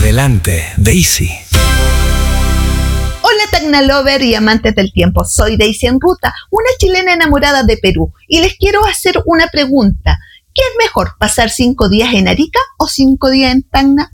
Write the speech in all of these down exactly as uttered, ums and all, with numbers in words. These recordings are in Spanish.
Adelante, Daisy. Hola Tacna Lover y amantes del tiempo, soy Daisy en Ruta, una chilena enamorada de Perú, y les quiero hacer una pregunta. ¿Qué es mejor, pasar cinco días en Arica o cinco días en Tacna?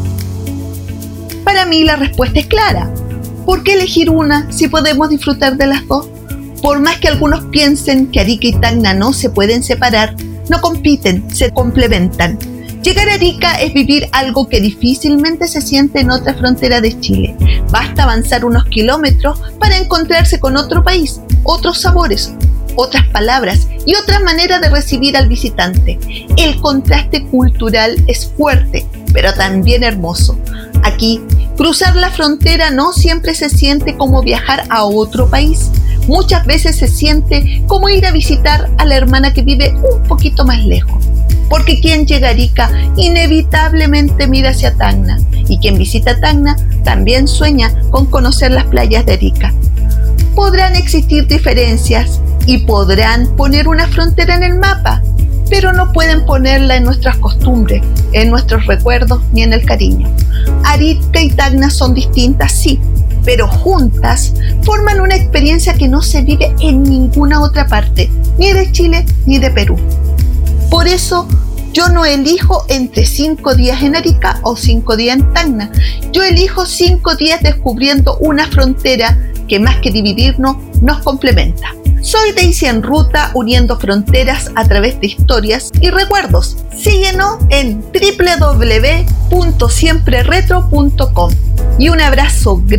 Para mí la respuesta es clara. ¿Por qué elegir una si podemos disfrutar de las dos? Por más que algunos piensen que Arica y Tacna no se pueden separar, no compiten, se complementan. Llegar a Arica es vivir algo que difícilmente se siente en otra frontera de Chile. Basta avanzar unos kilómetros para encontrarse con otro país, otros sabores, otras palabras y otra manera de recibir al visitante. El contraste cultural es fuerte, pero también hermoso. Aquí, cruzar la frontera no siempre se siente como viajar a otro país. Muchas veces se siente como ir a visitar a la hermana que vive un poquito más lejos. Porque quien llega a Arica inevitablemente mira hacia Tacna, y quien visita Tacna también sueña con conocer las playas de Arica. Podrán existir diferencias y podrán poner una frontera en el mapa, pero no pueden ponerla en nuestras costumbres, en nuestros recuerdos ni en el cariño. Arica y Tacna son distintas, sí, pero juntas forman una experiencia que no se vive en ninguna otra parte, ni de Chile ni de Perú. Por eso, yo no elijo entre cinco días en Arica o cinco días en Tacna. Yo elijo cinco días descubriendo una frontera que más que dividirnos, nos complementa. Soy Daisy en Ruta, uniendo fronteras a través de historias y recuerdos. Síguenos en doble u doble u doble u punto siempre retro punto com. Y un abrazo